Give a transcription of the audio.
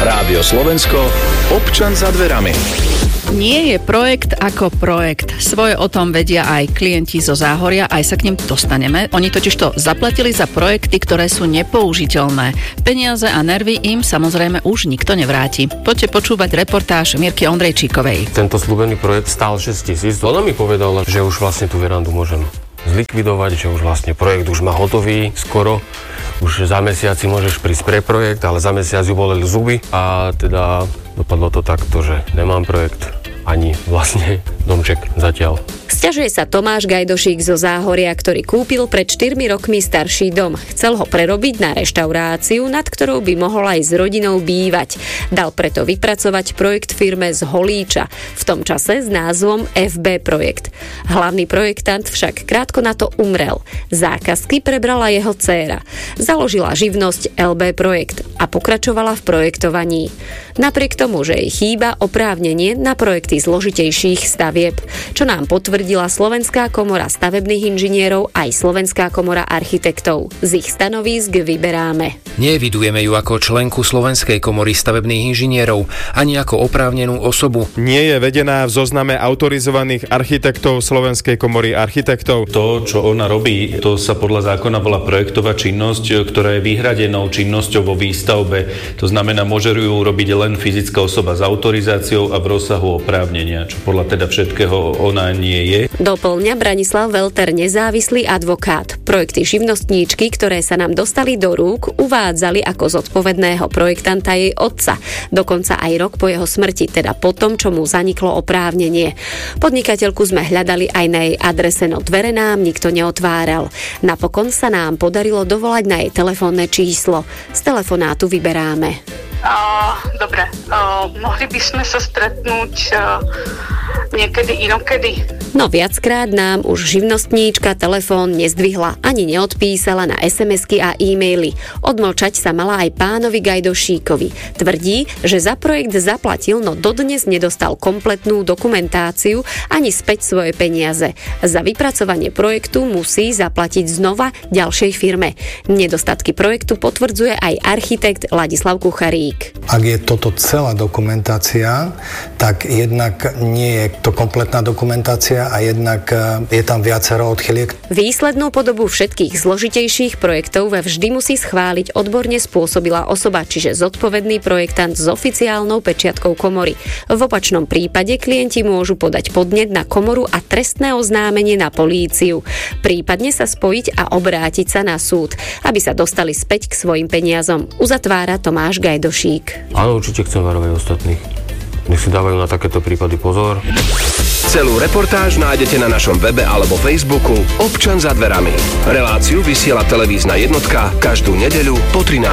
Rádio Slovensko, občan za dverami. Nie je projekt ako projekt. Svoje o tom vedia aj klienti zo Záhoria, aj sa k nim dostaneme. Oni totižto zaplatili za projekty, ktoré sú nepoužiteľné. Peniaze a nervy im samozrejme už nikto nevráti. Poďte počúvať reportáž Mirky Ondrejčíkovej. Tento slúbený projekt stál 6 000. Ona mi povedala, že už vlastne tú verandu môžem zlikvidovať, že už vlastne projekt už má hotový skoro. Už za mesiac si môžeš prísť pre projekt, ale za mesiac ju boleli zuby a teda dopadlo to takto, že nemám projekt ani vlastne domček zatiaľ. Sťažuje sa Tomáš Gajdošík zo Záhoria, ktorý kúpil pred 4 rokmi starší dom. Chcel ho prerobiť na reštauráciu, nad ktorou by mohol aj s rodinou bývať. Dal preto vypracovať projekt firme z Holíča, v tom čase s názvom FB Projekt. Hlavný projektant však krátko na to umrel. Zákazky prebrala jeho dcéra. Založila živnosť LB Projekt a pokračovala v projektovaní. Napriek tomu, že jej chýba oprávnenie na projekty zložitejších stavieb, čo nám potvrdila Slovenská komora stavebných inžinierov aj Slovenská komora architektov. Z ich stanovísk vyberáme. Neevidujeme ju ako členku Slovenskej komory stavebných inžinierov, ani ako oprávnenú osobu. Nie je vedená v zozname autorizovaných architektov Slovenskej komory architektov. To, čo ona robí, to sa podľa zákona volá projektová činnosť, ktorá je vyhradenou činnosťou vo výstavbe. To znamená, môže ju robiť len fyzická osoba s autorizáciou a v rozsahu oprávnenia, čo podľa teda všetkého ona nie je. Doplňa Branislav Velter, nezávislý advokát. Projekty živnostníčky, ktoré sa nám dostali do rúk, uvádzali ako zodpovedného projektanta jej otca. Dokonca aj rok po jeho smrti, teda po tom, čo mu zaniklo oprávnenie. Podnikateľku sme hľadali aj na jej adrese, no dvere nám nikto neotváral. Napokon sa nám podarilo dovolať na jej telefónne číslo. Z telefonátu vyberáme. Dobre, mohli by sme sa stretnúť niekedy inokedy. No viackrát nám už živnostníčka telefón nezdvihla, ani neodpísala na SMS-ky a e-maily. Odmlčať sa mala aj pánovi Gajdošíkovi. Tvrdí, že za projekt zaplatil, no dodnes nedostal kompletnú dokumentáciu ani späť svoje peniaze. Za vypracovanie projektu musí zaplatiť znova ďalšej firme. Nedostatky projektu potvrdzuje aj architekt Ladislav Kucharík. Ak je toto celá dokumentácia, tak jednak nie je to kompletná dokumentácia a jednak je tam viacero odchyliek. Výslednú podobu všetkých zložitejších projektov vždy musí schváliť odborne spôsobilá osoba, čiže zodpovedný projektant s oficiálnou pečiatkou komory. V opačnom prípade klienti môžu podať podnet na komoru a trestné oznámenie na políciu. Prípadne sa spojiť a obrátiť sa na súd, aby sa dostali späť k svojim peniazom. Uzatvára Tomáš Gajdošík. Áno, určite chcem varovať ostatných. Nech si dávajú na takéto prípady pozor. Celú reportáž nájdete na našom webe alebo Facebooku Občan za dverami. Reláciu vysiela televízna jednotka každú nedeľu po 13.